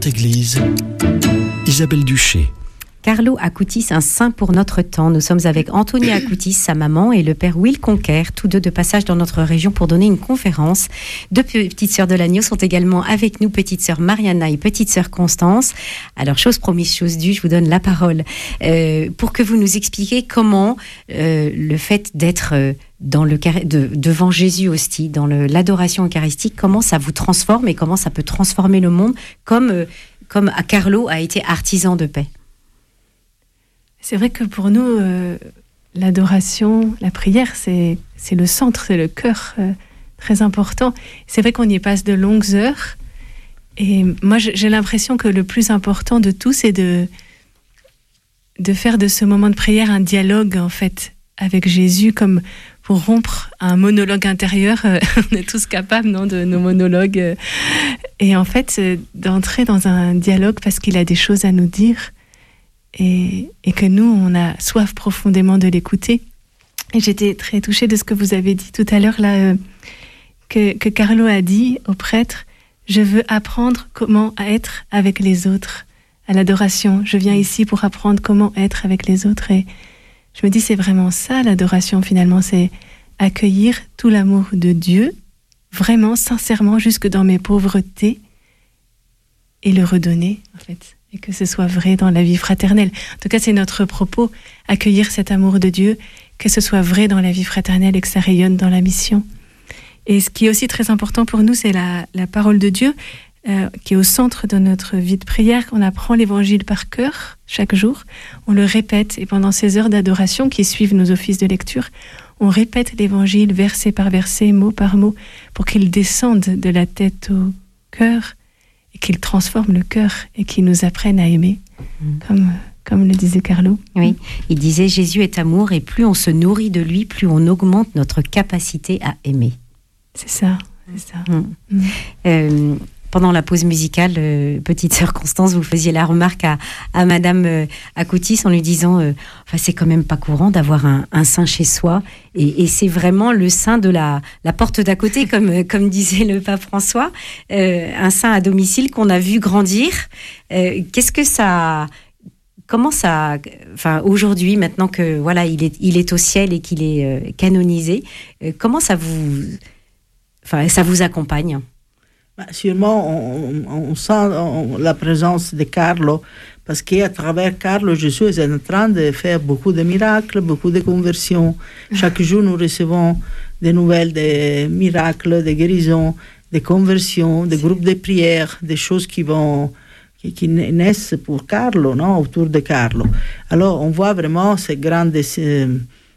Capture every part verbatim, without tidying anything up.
Sainte Église, Isabelle Duché. Carlo Acutis, un saint pour notre temps. Nous sommes avec Antonia Acutis, sa maman, et le père Will Conquer, tous deux de passage dans notre région pour donner une conférence. Deux petites sœurs de l'agneau sont également avec nous, petite sœur Mariana et petite sœur Constance. Alors, chose promise, chose due, je vous donne la parole euh, pour que vous nous expliquiez comment euh, le fait d'être euh, dans le de, devant Jésus hostie, dans le, l'adoration eucharistique, comment ça vous transforme et comment ça peut transformer le monde, comme, euh, comme Carlo a été artisan de paix. C'est vrai que pour nous, euh, l'adoration, la prière, c'est, c'est le centre, c'est le cœur euh, très important. C'est vrai qu'on y passe de longues heures. Et moi, j'ai l'impression que le plus important de tout, c'est de, de faire de ce moment de prière un dialogue, en fait, avec Jésus, comme pour rompre un monologue intérieur. Euh, on est tous capables, non, de nos monologues. Euh, et en fait, euh, d'entrer dans un dialogue parce qu'il a des choses à nous dire. Et, et que nous, on a soif profondément de l'écouter. Et j'étais très touchée de ce que vous avez dit tout à l'heure, là, euh, que, que Carlo a dit au prêtre, « Je veux apprendre comment être avec les autres à l'adoration. Je viens ici pour apprendre comment être avec les autres. » Et je me dis, c'est vraiment ça, l'adoration, finalement, c'est accueillir tout l'amour de Dieu, vraiment, sincèrement, jusque dans mes pauvretés, et le redonner, en fait. Et que ce soit vrai dans la vie fraternelle. En tout cas, c'est notre propos, accueillir cet amour de Dieu, que ce soit vrai dans la vie fraternelle et que ça rayonne dans la mission. Et ce qui est aussi très important pour nous, c'est la, la parole de Dieu, euh, qui est au centre de notre vie de prière. On apprend l'évangile par cœur chaque jour, on le répète, et pendant ces heures d'adoration qui suivent nos offices de lecture, on répète l'évangile verset par verset, mot par mot, pour qu'il descende de la tête au cœur, et qu'il transforme le cœur et qu'il nous apprenne à aimer, mmh. comme, comme le disait Carlo. Oui, il disait « Jésus est amour et plus on se nourrit de lui, plus on augmente notre capacité à aimer. » C'est ça, c'est ça. Mmh. Mmh. Euh, pendant la pause musicale, euh, petite sœur Constance, vous faisiez la remarque à, à Madame euh, Acutis en lui disant euh, enfin, c'est quand même pas courant d'avoir un, un saint chez soi. Et, et c'est vraiment le saint de la, la porte d'à côté, comme, comme disait le pape François, euh, un saint à domicile qu'on a vu grandir. Euh, qu'est-ce que ça... Comment ça... Enfin, aujourd'hui, maintenant que voilà, il est, il est au ciel et qu'il est euh, canonisé, euh, comment ça vous... Enfin, ça vous accompagne ? Sûrement, on, on sent on, la présence de Carlo, parce qu'à travers Carlo, Jésus est en train de faire beaucoup de miracles, beaucoup de conversions. Chaque jour, nous recevons des nouvelles, des miracles, des guérisons, des conversions, des groupes de prière, des choses qui vont, qui, qui naissent pour Carlo, non, autour de Carlo. Alors, on voit vraiment ce grand dessin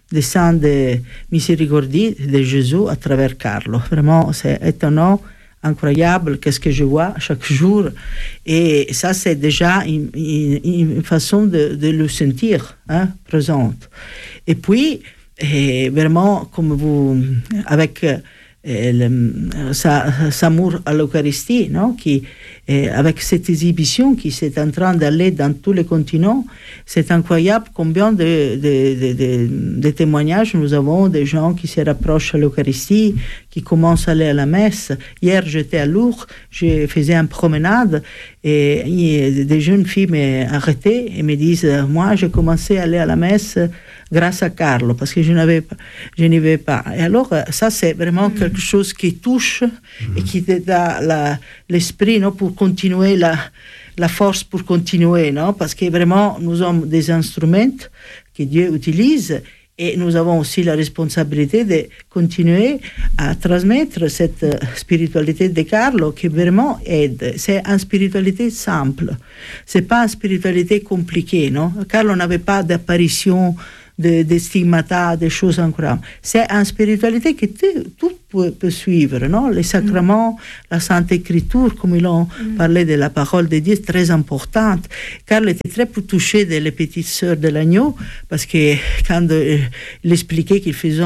de miséricordie de Jésus à travers Carlo. Vraiment, c'est étonnant. Incroyable, qu'est-ce que je vois chaque jour. Et ça, c'est déjà une, une, une façon de, de le sentir, hein, présente. Et puis, et vraiment, comme vous, avec et le, sa, sa amour à l'Eucharistie, non, qui, et avec cette exhibition qui est en train d'aller dans tous les continents, c'est incroyable combien de, de, de, de, de témoignages nous avons, des gens qui se rapprochent à l'Eucharistie, qui commencent à aller à la messe. Hier, j'étais à Lourdes, je faisais une promenade et, et des jeunes filles m'ont arrêté et me disent « Moi, j'ai commencé à aller à la messe grâce à Carlo, parce que je n'avais pas, je n'y vais pas. » Et alors, ça, c'est vraiment mmh. quelque chose qui touche mmh. et qui te donne la, l'esprit, non, pour continuer, la, la force pour continuer, non, parce que vraiment, nous sommes des instruments que Dieu utilise et nous avons aussi la responsabilité de continuer à transmettre cette spiritualité de Carlo qui vraiment aide. C'est une spiritualité simple. C'est pas une spiritualité compliquée, non? Carlo n'avait pas d'apparition de, de stigmata, des choses incroyables. C'est une spiritualité que tout peut, peut suivre, non? Les sacrements, mm. la Sainte Écriture, comme ils ont mm. parlé de la parole de Dieu, très importante. Carlo était très touché des petites sœurs de l'agneau, parce que quand euh, il expliquait qu'ils faisaient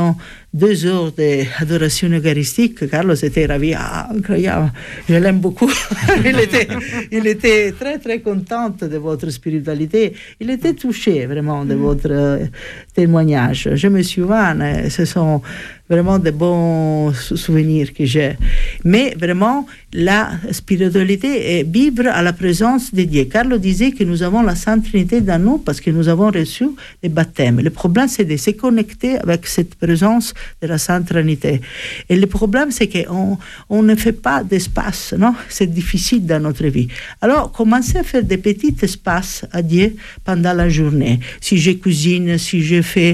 deux heures d'adoration eucharistique. Carlo était ravi, ah, incroyable, je l'aime beaucoup. il, était, il était très très content de votre spiritualité. Il était touché vraiment de votre euh, témoignage. Je me souviens, euh, ce sont vraiment de bons souvenirs que j'ai. Mais vraiment, la spiritualité est vivre à la présence de Dieu. Carlo disait que nous avons la Sainte Trinité dans nous parce que nous avons reçu le baptême. Le problème, c'est de se connecter avec cette présence de la Sainte Trinité. Et le problème, c'est qu'on on ne fait pas d'espace, non? C'est difficile dans notre vie. Alors, commencez à faire des petits espaces à Dieu pendant la journée. Si je cuisine, si je fais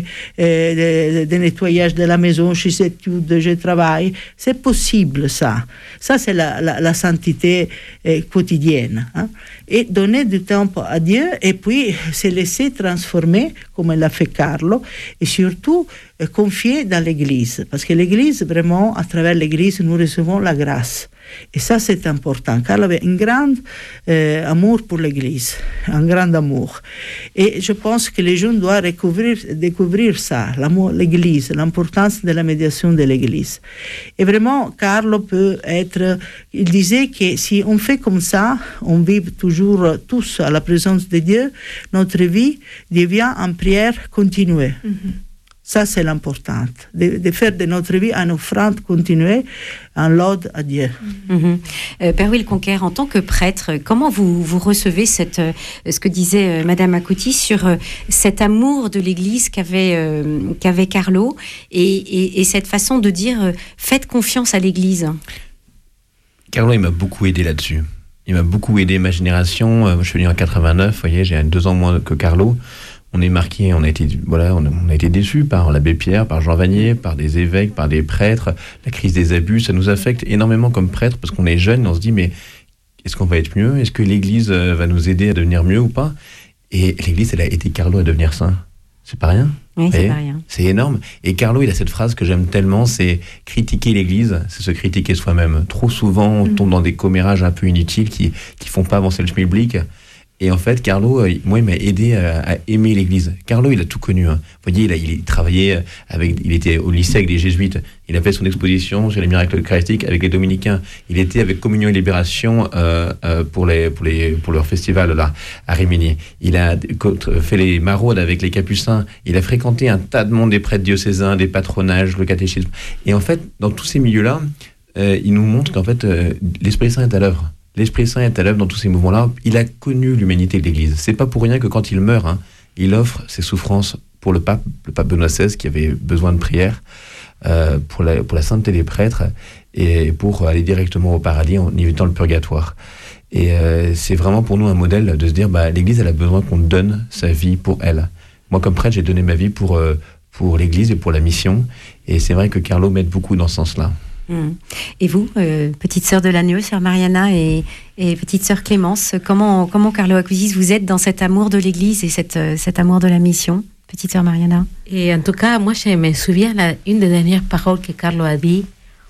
euh, des nettoyages de la maison, études, je travaille, c'est possible ça. Ça, c'est la, la, la sainteté eh, quotidienne. Hein? Et donner du temps à Dieu et puis se laisser transformer, comme l'a fait Carlo, et surtout eh, confier dans l'Église. Parce que l'Église, vraiment, à travers l'Église, nous recevons la grâce. Et ça, c'est important. Carlo avait un grand euh, amour pour l'Église, un grand amour. Et je pense que les jeunes doivent découvrir, découvrir ça, l'amour, l'Église, l'importance de la médiation de l'Église. Et vraiment, Carlo peut être... Il disait que si on fait comme ça, on vit toujours tous à la présence de Dieu, notre vie devient en prière continuée. Mm-hmm. Ça, c'est l'important, de, de faire de notre vie une offrande continuée, un laude à Dieu. Mm-hmm. Euh, Père Will Conquer, en tant que prêtre, comment vous, vous recevez cette, euh, ce que disait euh, Madame Acoutis sur euh, cet amour de l'Église qu'avait, euh, qu'avait Carlo et, et, et cette façon de dire euh, faites confiance à l'Église? Carlo, il m'a beaucoup aidé là-dessus. Il m'a beaucoup aidé, ma génération. Euh, je suis venu en quatre-vingt-neuf, vous voyez, j'ai deux ans moins que Carlo. On est marqué, on a été, voilà, on a, on a été déçus par l'abbé Pierre, par Jean Vanier, par des évêques, par des prêtres. La crise des abus, ça nous affecte énormément comme prêtres parce qu'on est jeunes, on se dit mais est-ce qu'on va être mieux? Est-ce que l'Église va nous aider à devenir mieux ou pas? Et l'Église, elle a aidé Carlo à devenir saint. C'est pas rien. Oui, c'est pas rien. C'est énorme. Et Carlo, il a cette phrase que j'aime tellement, c'est critiquer l'Église, c'est se critiquer soi-même. Trop souvent, on mmh. tombe dans des commérages un peu inutiles qui qui font pas avancer le schmilblick. Et en fait, Carlo, moi, il m'a aidé à, à aimer l'Église. Carlo, il a tout connu. Hein. Vous voyez, il, a, il travaillait avec, il était au lycée avec les jésuites. Il a fait son exposition sur les miracles eucharistiques avec les dominicains. Il était avec Communion et Libération euh, euh, pour les, pour les, pour leur festival là à Rimini. Il a fait les maraudes avec les Capucins. Il a fréquenté un tas de monde, des prêtres diocésains, des patronages, le catéchisme. Et en fait, dans tous ces milieux-là, euh, il nous montre qu'en fait, euh, l'Esprit Saint est à l'œuvre. L'Esprit Saint est à l'œuvre dans tous ces mouvements-là. Il a connu l'humanité de l'Église. C'est pas pour rien que quand il meurt, hein, il offre ses souffrances pour le pape, le pape Benoît seize, qui avait besoin de prière, euh, pour, la, pour la sainteté des prêtres, et pour aller directement au paradis en évitant le purgatoire. Et euh, c'est vraiment pour nous un modèle de se dire, bah, l'Église, elle a besoin qu'on donne sa vie pour elle. Moi, comme prêtre, j'ai donné ma vie pour, euh, pour l'Église et pour la mission. Et c'est vrai que Carlo m'aide beaucoup dans ce sens-là. Mmh. Et vous, euh, petite sœur de l'agneau, sœur Mariana et, et petite sœur Clémence, comment, comment Carlo Acutis vous aide dans cet amour de l'Église et cette, cet amour de la mission, petite sœur Mariana? Et en tout cas, moi, je me souviens la, une des dernières paroles que Carlo a dit,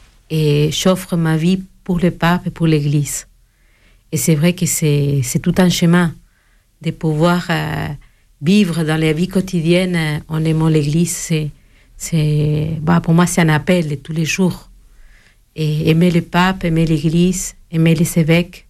et j'offre ma vie pour le pape et pour l'Église. Et c'est vrai que c'est, c'est tout un chemin de pouvoir euh, vivre dans la vie quotidienne euh, en aimant l'Église. C'est, c'est, bah, pour moi, c'est un appel de tous les jours. Et aimer le pape, aimer l'Église, aimer les évêques,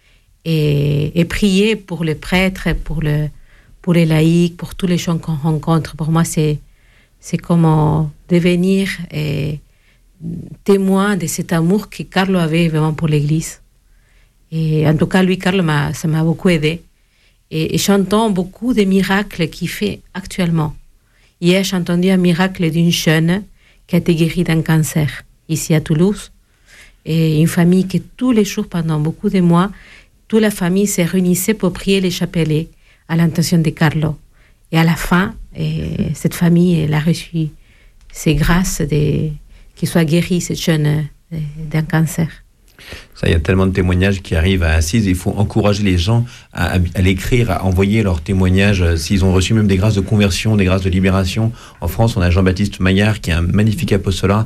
et, et prier pour les prêtres, pour, le, pour les laïcs, pour tous les gens qu'on rencontre. Pour moi, c'est, c'est comme devenir et, témoin de cet amour que Carlo avait vraiment pour l'Église. Et en tout cas, lui, Carlo, m'a, ça m'a beaucoup aidé. Et, et j'entends beaucoup de miracles qu'il fait actuellement. Hier, j'ai entendu un miracle d'une jeune qui a été guérie d'un cancer, ici à Toulouse, et une famille qui tous les jours, pendant beaucoup de mois, toute la famille s'est réunissait pour prier les chapelets à l'intention de Carlo. Et à la fin, et cette famille, elle a reçu ces grâces de, qu'il soit guéri, cette jeune, d'un cancer. Ça, il y a tellement de témoignages qui arrivent à Assise. Il faut encourager les gens à, à, à l'écrire, à envoyer leurs témoignages, euh, s'ils ont reçu même des grâces de conversion, des grâces de libération. En France, on a Jean-Baptiste Maillard, qui a un magnifique apostolat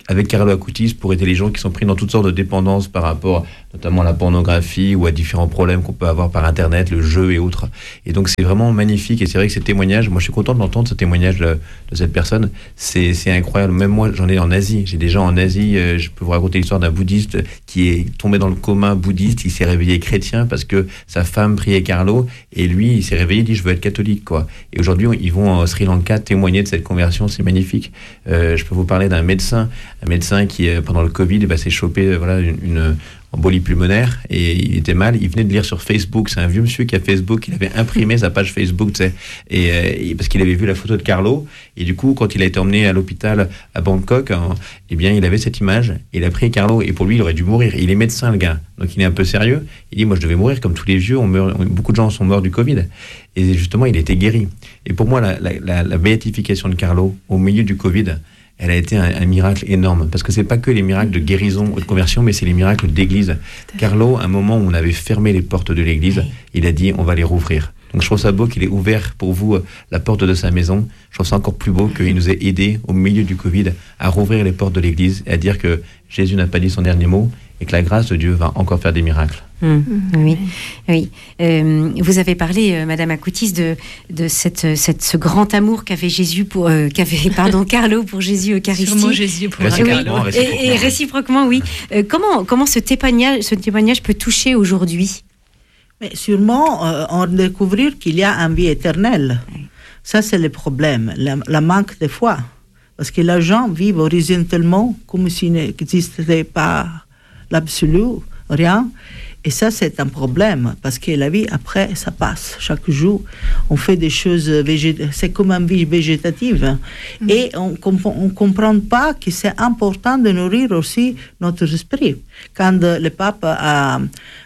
avec Carlo Acutis pour aider les gens qui sont pris dans toutes sortes de dépendances par rapport notamment à la pornographie ou à différents problèmes qu'on peut avoir par Internet, le jeu et autres. Et donc c'est vraiment magnifique, et c'est vrai que ces témoignages, moi je suis content de l'entendre, ce témoignage de, de cette personne, c'est, c'est incroyable. Même moi j'en ai en Asie, j'ai des gens en Asie, euh, je peux vous raconter l'histoire d'un bouddhiste qui est tombé dans le coma bouddhiste, il s'est réveillé chrétien parce que sa femme priait Carlo, et lui il s'est réveillé, il dit je veux être catholique quoi. Et aujourd'hui ils vont au Sri Lanka témoigner de cette conversion, c'est magnifique. Euh, je peux vous parler d'un médecin, un médecin qui pendant le Covid bah, s'est chopé voilà, une, une embolie pulmonaire et il était mal, il venait de lire sur Facebook, c'est un vieux monsieur qui a Facebook, il avait imprimé sa page Facebook, tu sais, et, et parce qu'il avait vu la photo de Carlo, et du coup quand il a été emmené à l'hôpital à Bangkok, hein, eh bien il avait cette image, il a pris Carlo, et pour lui il aurait dû mourir, il est médecin le gars, donc il est un peu sérieux, il dit moi je devais mourir comme tous les vieux, on meurt, beaucoup de gens sont morts du Covid, et justement il était guéri. Et pour moi la, la, la, la béatification de Carlo au milieu du Covid, elle a été un, un miracle énorme, parce que c'est pas que les miracles de guérison ou de conversion, mais c'est les miracles d'église. Carlo, à un moment où on avait fermé les portes de l'église, il a dit on va les rouvrir. Donc je trouve ça beau qu'il ait ouvert pour vous la porte de sa maison. Je trouve ça encore plus beau qu'il nous ait aidés au milieu du Covid à rouvrir les portes de l'église et à dire que Jésus n'a pas dit son dernier mot et que la grâce de Dieu va encore faire des miracles. Mmh, oui, oui. Euh, vous avez parlé, euh, Madame Acutis, de de cette, cette ce grand amour qu'avait Jésus pour euh, qu'avait pardon Carlo pour Jésus Eucharistie. Sûrement Jésus pour réciproquement, oui, réciproquement. Et, et réciproquement, oui. Euh, comment comment ce témoignage ce témoignage peut toucher aujourd'hui? Mais sûrement, euh, on découvrir qu'il y a une vie éternelle. Ça, c'est le problème, la, la manque de foi. Parce que les gens vivent horizontalement comme s'il n'existait pas l'absolu, rien. Et ça, c'est un problème, parce que la vie, après, ça passe. Chaque jour, on fait des choses végétatives. C'est comme une vie végétative. Mmh. Et on ne comprend pas que c'est important de nourrir aussi notre esprit. Quand le pape a,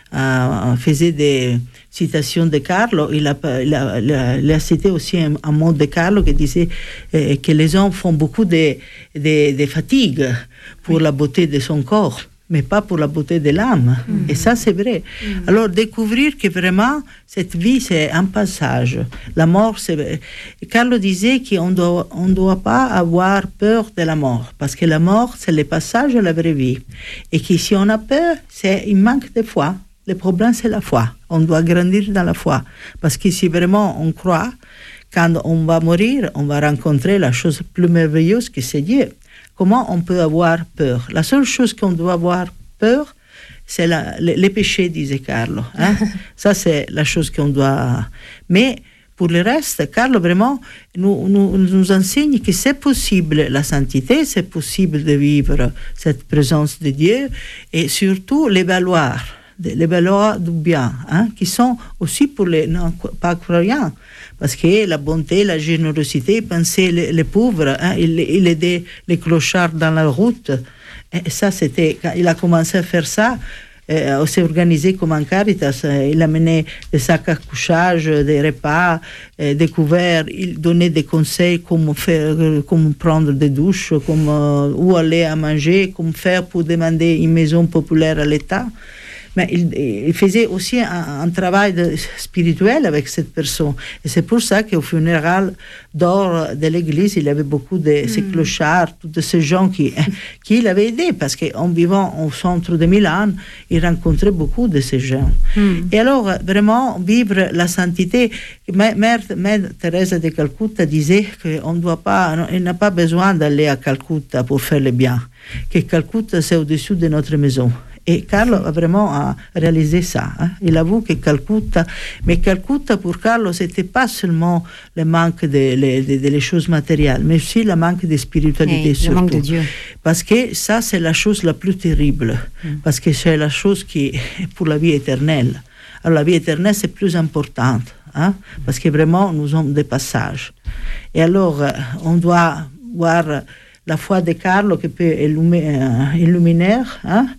a, faisait des citations de Carlo, il a, il a, il a, il a cité aussi un, un mot de Carlo qui disait euh, que les hommes font beaucoup de, de, de fatigue pour oui. la beauté de son corps, mais pas pour la beauté de l'âme. Mmh. Et ça, c'est vrai. Mmh. Alors, découvrir que vraiment, cette vie, c'est un passage. La mort, c'est... Carlo disait qu'on ne doit, on doit pas avoir peur de la mort, parce que la mort, c'est le passage à la vraie vie. Et que si on a peur, c'est un manque de foi. Le problème, c'est la foi. On doit grandir dans la foi. Parce que si vraiment on croit, quand on va mourir, on va rencontrer la chose plus merveilleuse que c'est Dieu. Comment on peut avoir peur? La seule chose qu'on doit avoir peur, c'est la, les, les péchés, disait Carlo. Hein? Ça, c'est la chose qu'on doit... Mais pour le reste, Carlo vraiment nous, nous, nous enseigne que c'est possible la sainteté, c'est possible de vivre cette présence de Dieu et surtout les valoirs, les valeurs du bien, hein, qui sont aussi pour les non pas croyants. Parce que la bonté, la générosité, penser les, les pauvres, hein, il, il aidait les clochards dans la route. Et ça, c'était, quand il a commencé à faire ça, euh, s'est organisé comme un Caritas. Il amenait des sacs à couchage, des repas, euh, des couverts. Il donnait des conseils comment faire, comment prendre des douches, comment, où aller à manger, comment faire pour demander une maison populaire à l'État. Mais il, il faisait aussi un, un travail de, spirituel avec cette personne. Et c'est pour ça qu'au funérail d'or de l'église, il y avait beaucoup de ces mm. clochards, tous ces gens qui, qui l'avaient aidé. Parce qu'en vivant au centre de Milan, il rencontrait beaucoup de ces gens. Mm. Et alors, vraiment, vivre la sainteté. Mère, Mère Thérèse de Calcutta disait qu'on ne doit pas, il n'a pas besoin d'aller à Calcutta pour faire le bien. Que Calcutta, c'est au-dessus de notre maison. Et Carlo a vraiment réalisé ça. Hein. Il avoue que Calcutta, mais Calcutta pour Carlo, c'était pas seulement le manque des de, de, de choses matérielles, mais aussi le manque de spiritualité. Et surtout. Le manque de Dieu. Parce que ça, c'est la chose la plus terrible. Mm. Parce que c'est la chose qui est pour la vie éternelle. Alors la vie éternelle, c'est plus importante. Hein, parce que vraiment, nous sommes des passages. Et alors, on doit voir la foi de Carlo qui peut illuminer, hein,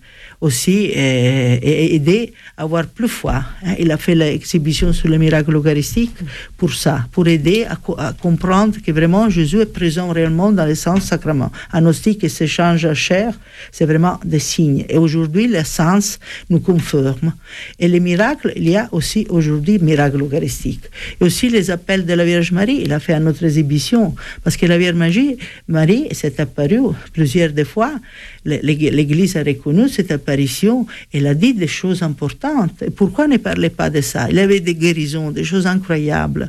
aussi euh, aider à avoir plus foi. Hein. Il a fait l'exhibition sur le miracle eucharistique pour ça, pour aider à, co- à comprendre que vraiment Jésus est présent réellement dans les saints sacrements. Un hostie qui s'échange à chair, c'est vraiment des signes. Et aujourd'hui, les sens nous confirment. Et les miracles, il y a aussi aujourd'hui miracle eucharistique. Et aussi les appels de la Vierge Marie, il a fait une autre exhibition, parce que la Vierge Marie, Marie s'est apparue plusieurs des fois, l'Église a reconnu cette apparition, elle a dit des choses importantes. Et pourquoi ne parlait pas de ça? Il y avait des guérisons, des choses incroyables.